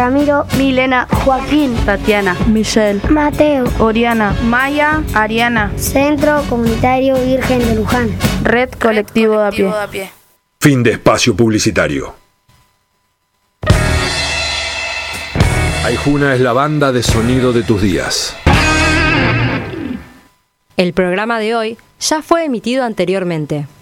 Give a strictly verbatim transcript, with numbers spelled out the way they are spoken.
Ramiro, Milena, Joaquín, Tatiana, Michelle, Mateo, Oriana, Maya, Ariana. Centro Comunitario Virgen de Luján. Red Colectivo, Red de, a pie. de a pie. Fin de espacio publicitario. Aijuna es la banda de sonido de tus días. El programa de hoy ya fue emitido anteriormente.